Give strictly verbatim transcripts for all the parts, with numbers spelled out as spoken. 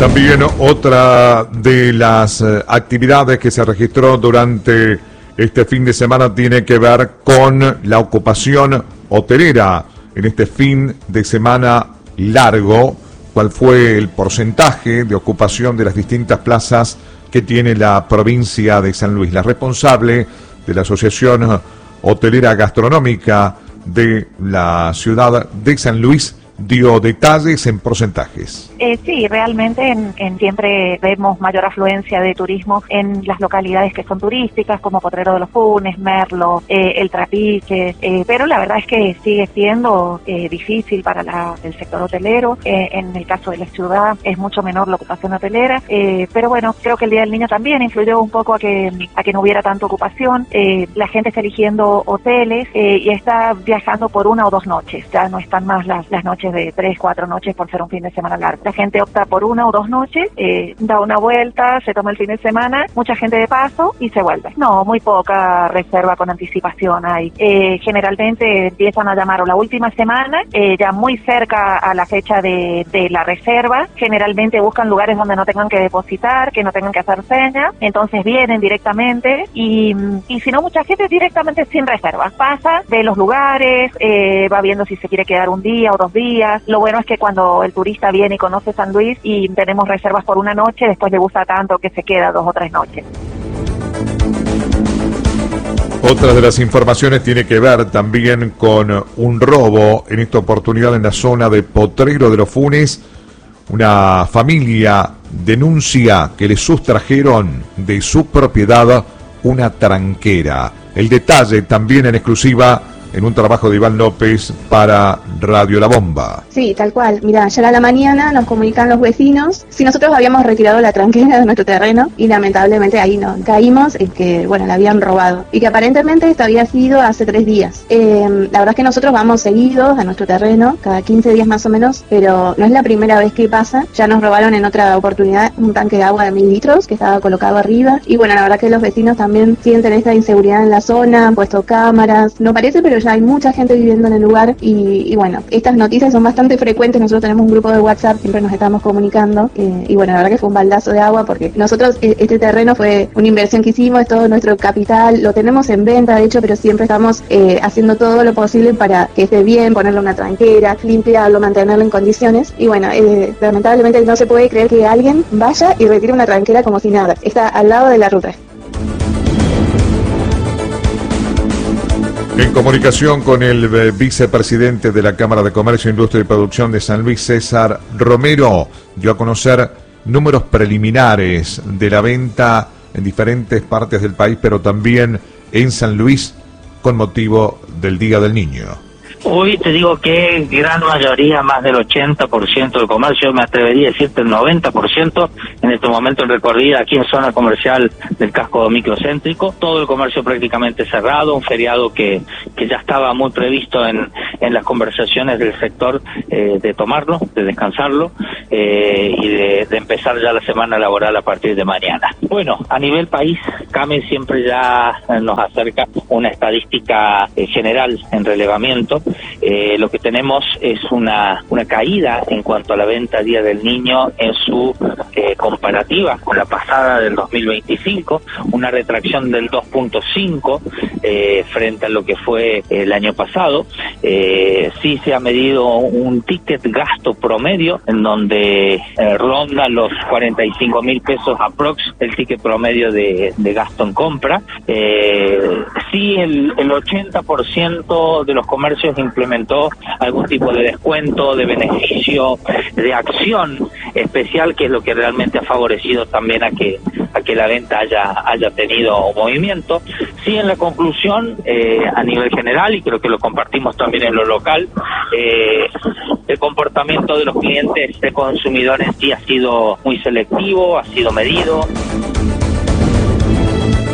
También otra de las eh, actividades que se registró durante este fin de semana tiene que ver con la ocupación hotelera en este fin de semana largo. ¿Cuál fue el porcentaje de ocupación de las distintas plazas que tiene la provincia de San Luis? La responsable de la Asociación Hotelera Gastronómica de la ciudad de San Luis dio detalles en porcentajes. Eh, sí, realmente en, en siempre vemos mayor afluencia de turismo en las localidades que son turísticas, como Potrero de los Funes, Merlo, eh, El Trapiche, eh, pero la verdad es que sigue siendo eh, difícil para la, el sector hotelero. Eh, en el caso de la ciudad es mucho menor la ocupación hotelera, eh, pero bueno, creo que el Día del Niño también influyó un poco a que, a que no hubiera tanta ocupación. Eh, la gente está eligiendo hoteles eh, y está viajando por una o dos noches, ya no están más las, las noches de tres, cuatro noches por ser un fin de semana largo. La gente opta por una o dos noches, eh, da una vuelta, se toma el fin de semana, mucha gente de paso y se vuelve. No, muy poca reserva con anticipación hay. Eh, generalmente empiezan a llamar o la última semana, eh, ya muy cerca a la fecha de, de la reserva. Generalmente buscan lugares donde no tengan que depositar, que no tengan que hacer señas, entonces vienen directamente y, y si no, mucha gente directamente sin reserva. Pasa, ve los lugares, eh, va viendo si se quiere quedar un día o dos días. Lo bueno es que cuando el turista viene y conoce San Luis y tenemos reservas por una noche, después le gusta tanto que se queda dos o tres noches. Otra de las informaciones tiene que ver también con un robo, en esta oportunidad en la zona de Potrero de los Funes. Una familia denuncia que le sustrajeron de su propiedad una tranquera. El detalle también en exclusiva en un trabajo de Iván López para Radio La Bomba. Sí, tal cual. Mira, ayer a la mañana nos comunican los vecinos si nosotros habíamos retirado la tranquera de nuestro terreno y lamentablemente ahí no caímos en que, bueno, la habían robado y que aparentemente esto había sido hace tres días. Eh, la verdad es que nosotros vamos seguidos a nuestro terreno, cada quince días más o menos, pero no es la primera vez que pasa. Ya nos robaron en otra oportunidad un tanque de agua de mil litros que estaba colocado arriba y bueno, la verdad que los vecinos también sienten esta inseguridad en la zona, han puesto cámaras, no parece, pero ya hay mucha gente viviendo en el lugar y, y bueno, estas noticias son bastante frecuentes. Nosotros tenemos un grupo de WhatsApp, siempre nos estamos comunicando eh, y bueno, la verdad que fue un baldazo de agua porque nosotros, este terreno fue una inversión que hicimos, es todo nuestro capital, lo tenemos en venta de hecho, pero siempre estamos eh, haciendo todo lo posible para que esté bien, ponerle una tranquera, limpiarlo, mantenerlo en condiciones y bueno, eh, lamentablemente no se puede creer que alguien vaya y retire una tranquera como si nada, está al lado de la ruta. En comunicación con el eh, vicepresidente de la Cámara de Comercio, Industria y Producción de San Luis, César Romero, dio a conocer números preliminares de la venta en diferentes partes del país, pero también en San Luis, con motivo del Día del Niño. Hoy te digo que gran mayoría, más del ochenta por ciento del comercio, me atrevería a decirte el noventa por ciento, en este momento en recorrida aquí en zona comercial del casco microcéntrico, todo el comercio prácticamente cerrado, un feriado que, que ya estaba muy previsto en, en las conversaciones del sector eh, de tomarlo, de descansarlo eh, y de, de empezar ya la semana laboral a partir de mañana. Bueno, a nivel país, CAME siempre ya nos acerca una estadística eh, general en relevamiento. Eh, lo que tenemos es una, una caída en cuanto a la venta Día del Niño en su eh, comparativa con la pasada del dos mil veinticinco, una retracción del dos punto cinco eh, frente a lo que fue el año pasado. Eh, sí se ha medido un ticket gasto promedio en donde eh, ronda los cuarenta y cinco mil pesos aprox el ticket promedio de, de gasto en compra. Eh, sí el, el ochenta por ciento de los comercios implementó algún tipo de descuento, de beneficio, de acción especial, que es lo que realmente ha favorecido también a que a que la venta haya haya tenido movimiento. Sí, en la conclusión, eh, a nivel general, y creo que lo compartimos también en lo local, eh, el comportamiento de los clientes, de consumidores, sí ha sido muy selectivo, ha sido medido.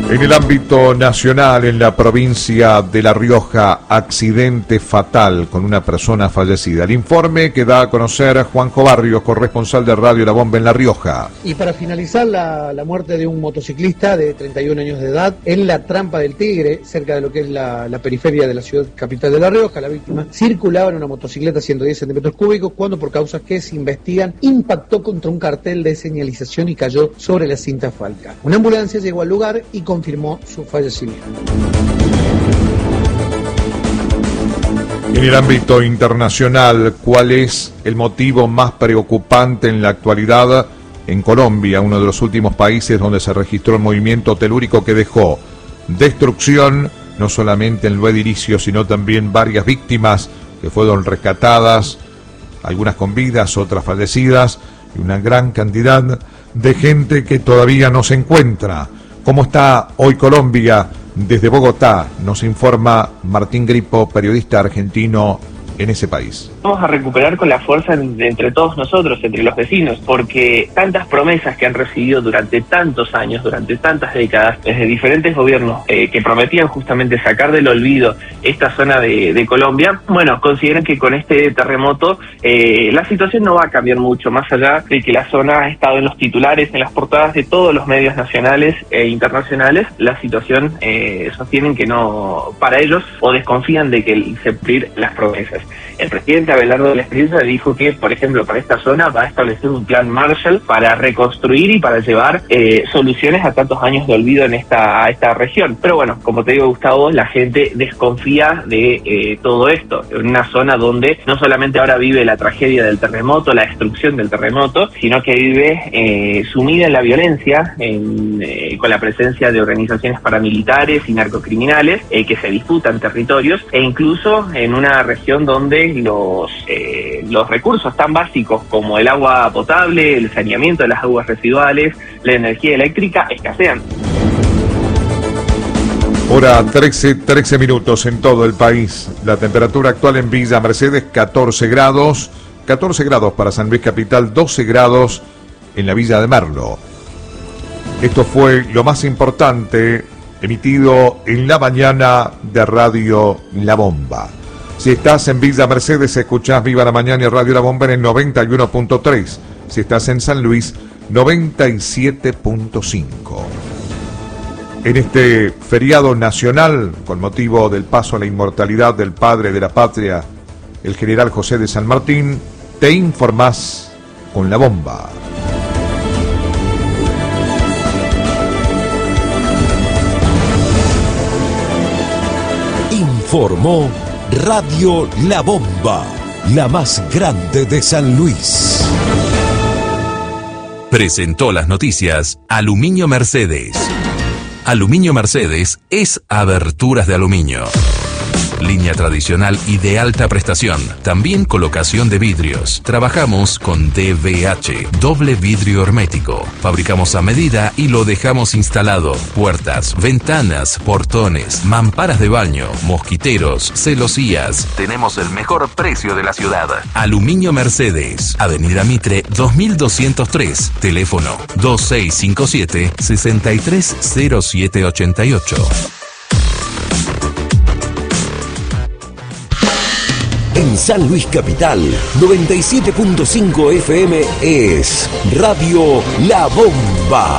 En el ámbito nacional, en la provincia de La Rioja, accidente fatal con una persona fallecida. El informe que da a conocer Juanjo Barrios, corresponsal de Radio La Bomba en La Rioja. Y para finalizar, la, la muerte de un motociclista de treinta y un años de edad en la Trampa del Tigre, cerca de lo que es la, la periferia de la ciudad capital de La Rioja. La víctima circulaba en una motocicleta ciento diez centímetros cúbicos cuando, por causas que se investigan, impactó contra un cartel de señalización y cayó sobre la cinta asfáltica. Una ambulancia llegó al lugar y confirmó su fallecimiento. En el ámbito internacional, ¿cuál es el motivo más preocupante en la actualidad en Colombia, uno de los últimos países donde se registró el movimiento telúrico que dejó destrucción, no solamente en lo edilicio, sino también varias víctimas que fueron rescatadas, algunas con vidas, otras fallecidas, y una gran cantidad de gente que todavía no se encuentra? ¿Cómo está hoy Colombia? Desde Bogotá nos informa Martín Gripo, periodista argentino en ese país. Vamos a recuperar con la fuerza de entre todos nosotros, entre los vecinos, porque tantas promesas que han recibido durante tantos años, durante tantas décadas, desde diferentes gobiernos eh, que prometían justamente sacar del olvido esta zona de, de Colombia, bueno, consideran que con este terremoto eh, la situación no va a cambiar mucho, más allá de que la zona ha estado en los titulares, en las portadas de todos los medios nacionales e internacionales. La situación eh, sostienen que no, para ellos, o desconfían de que se cumplir las promesas. El presidente Abelardo de la Espriella dijo que, por ejemplo, para esta zona va a establecer un plan Marshall para reconstruir y para llevar eh, soluciones a tantos años de olvido en esta, a esta región. Pero bueno, como te digo, Gustavo, la gente desconfía de eh, todo esto. En una zona donde no solamente ahora vive la tragedia del terremoto, la destrucción del terremoto, sino que vive eh, sumida en la violencia, en, eh, con la presencia de organizaciones paramilitares y narcocriminales eh, que se disputan territorios, e incluso en una región donde donde los, eh, los recursos tan básicos como el agua potable, el saneamiento de las aguas residuales, la energía eléctrica escasean. Hora trece, trece minutos en todo el país. La temperatura actual en Villa Mercedes, catorce grados. catorce grados para San Luis Capital, doce grados en la Villa de Merlo. Esto fue lo más importante emitido en la mañana de Radio La Bomba. Si estás en Villa Mercedes, escuchás Viva la Mañana y Radio La Bomba en el noventa y uno punto tres. Si estás en San Luis, noventa y siete punto cinco. En este feriado nacional, con motivo del paso a la inmortalidad del padre de la patria, el general José de San Martín, te informás con La Bomba. Informó Radio La Bomba, la más grande de San Luis. Presentó las noticias Aluminio Mercedes. Aluminio Mercedes es aberturas de aluminio. Línea tradicional y de alta prestación. También colocación de vidrios. Trabajamos con D V H, doble vidrio hermético. Fabricamos a medida y lo dejamos instalado. Puertas, ventanas, portones, mamparas de baño, mosquiteros, celosías. Tenemos el mejor precio de la ciudad. Aluminio Mercedes, Avenida Mitre dos mil doscientos tres. Teléfono dos seis cinco siete, seis tres cero siete ocho ocho. En San Luis Capital, noventa y siete punto cinco F M es Radio La Bomba.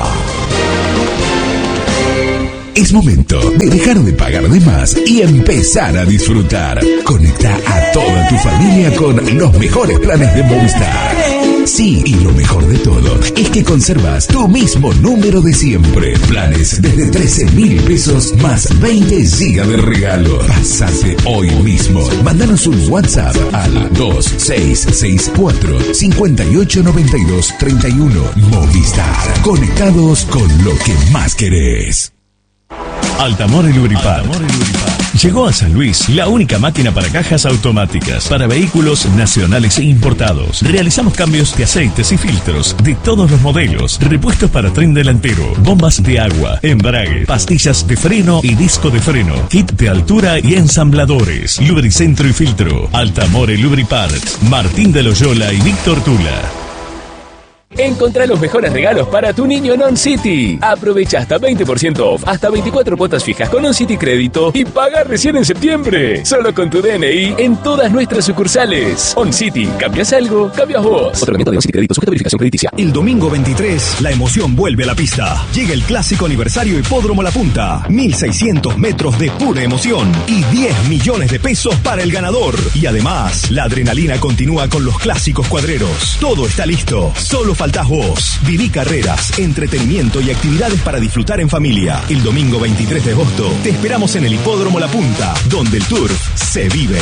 Es momento de dejar de pagar de más y empezar a disfrutar. Conecta a toda tu familia con los mejores planes de Movistar. Sí, y lo mejor de todo es que conservas tu mismo número de siempre. Planes desde trece mil pesos más veinte gigas de regalo. Pásate hoy mismo. Mándanos un WhatsApp al dos seis seis cuatro, cinco ocho nueve dos tres uno. Movistar. Conectados con lo que más querés. Altamore Lubripart. Llegó a San Luis la única máquina para cajas automáticas para vehículos nacionales e importados. Realizamos cambios de aceites y filtros de todos los modelos, repuestos para tren delantero, bombas de agua, embrague, pastillas de freno y disco de freno, kit de altura y ensambladores, lubricentro y filtro. Altamore Lubripart, Martín de Loyola y Víctor Tula. Encontrá los mejores regalos para tu niño en On City. Aprovecha hasta veinte por ciento off, hasta veinticuatro cuotas fijas con On City Crédito y paga recién en septiembre. Solo con tu D N I en todas nuestras sucursales. On City, ¿cambias algo? Cambias vos. Otorgamiento de On City Crédito, sujeta a verificación crediticia. El domingo veintitrés, la emoción vuelve a la pista. Llega el clásico aniversario Hipódromo La Punta. mil seiscientos metros de pura emoción y diez millones de pesos para el ganador. Y además, la adrenalina continúa con los clásicos cuadreros. Todo está listo, solo faltás vos. Viví carreras, entretenimiento y actividades para disfrutar en familia. El domingo veintitrés de agosto te esperamos en el Hipódromo La Punta, donde el turf se vive.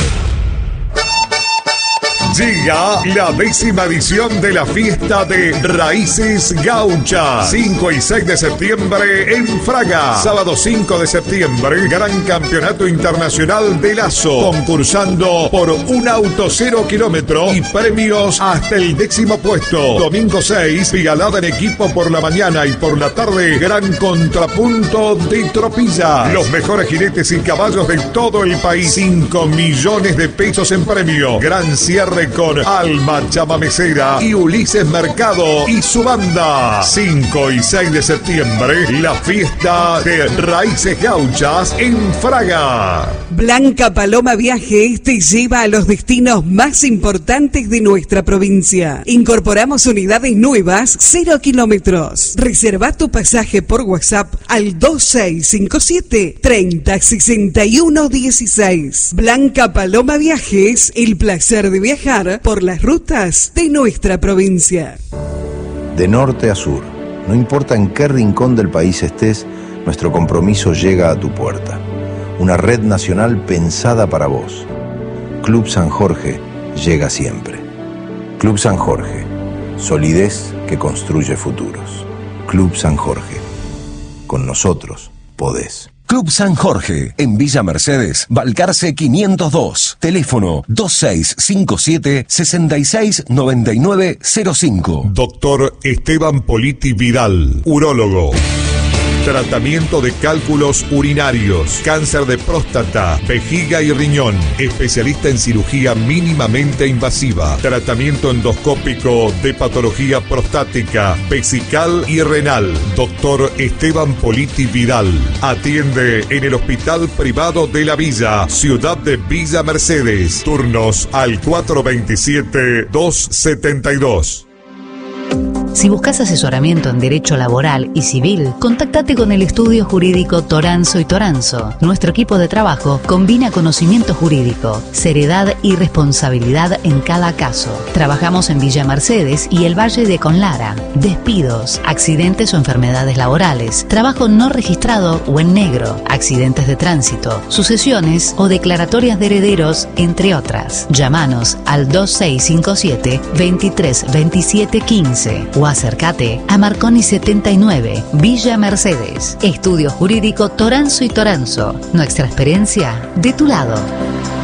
Llega la décima edición de la fiesta de Raíces Gauchas. cinco y seis de septiembre en Fraga. Sábado cinco de septiembre, Gran Campeonato Internacional de Lazo. Concursando por un auto cero kilómetro y premios hasta el décimo puesto. Domingo seis, pigalada en equipo por la mañana y por la tarde, gran contrapunto de tropilla. Los mejores jinetes y caballos de todo el país. cinco millones de pesos en premio. Gran cierre con Alma Chamamecera y Ulises Mercado y su banda. cinco y seis de septiembre, la fiesta de Raíces Gauchas en Fraga. Blanca Paloma Viajes te lleva a los destinos más importantes de nuestra provincia. Incorporamos unidades nuevas, cero kilómetros. Reserva tu pasaje por WhatsApp al dos seis cinco siete, treinta, sesenta y uno dieciséis. Blanca Paloma Viajes, el placer de viajar por las rutas de nuestra provincia. De norte a sur, no importa en qué rincón del país estés, nuestro compromiso llega a tu puerta. Una red nacional pensada para vos. Club San Jorge llega siempre. Club San Jorge, solidez que construye futuros. Club San Jorge, con nosotros podés. Club San Jorge, en Villa Mercedes, Balcarce quinientos dos, teléfono dos seis cinco siete, seis seis nueve nueve cero cinco. Doctor Esteban Politi Vidal, urólogo. Tratamiento de cálculos urinarios, cáncer de próstata, vejiga y riñón. Especialista en cirugía mínimamente invasiva. Tratamiento endoscópico de patología prostática, vesical y renal. Doctor Esteban Politi Vidal. Atiende en el Hospital Privado de la Villa, Ciudad de Villa Mercedes. Turnos al cuatro dos siete, dos siete dos. Si buscas asesoramiento en derecho laboral y civil, contáctate con el estudio jurídico Toranzo y Toranzo. Nuestro equipo de trabajo combina conocimiento jurídico, seriedad y responsabilidad en cada caso. Trabajamos en Villa Mercedes y el Valle de Conlara. Despidos, accidentes o enfermedades laborales, trabajo no registrado o en negro, accidentes de tránsito, sucesiones o declaratorias de herederos, entre otras. Llámanos al dos seis cinco siete, veintitrés veintisiete quince o acércate a Marconi setenta y nueve, Villa Mercedes. Estudio Jurídico Toranzo y Toranzo. Nuestra experiencia de tu lado.